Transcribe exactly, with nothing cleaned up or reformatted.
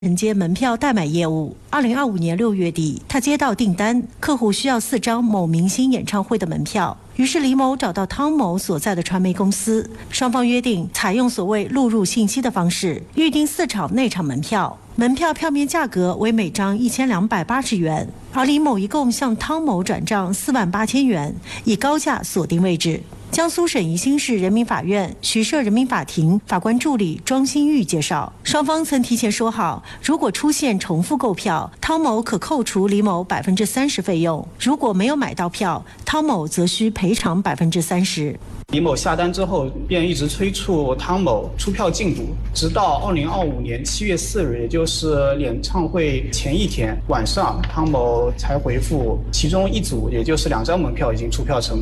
承接门票代买业务。二零二五年六月底，他接到订单，客户需要四张某明星演唱会的门票。于是李某找到汤某所在的传媒公司，双方约定采用所谓录入信息的方式，预订四场内场门票。门票票面价格为每张一千两百八十元，而李某一共向汤某转账四万八千元，以高价锁定位置。江苏省宜兴市人民法院徐社人民法庭法官助理庄新玉介绍，双方曾提前说好，如果出现重复购票，汤某可扣除李某百分之三十费用；如果没有买到票，汤某则需赔偿百分之三十。 李某下单之后便一直催促汤某出票进度，直到二零二五年七月四日，也就是演唱会前一天晚上，汤某才回复其中一组，也就是两张门票已经出票成功。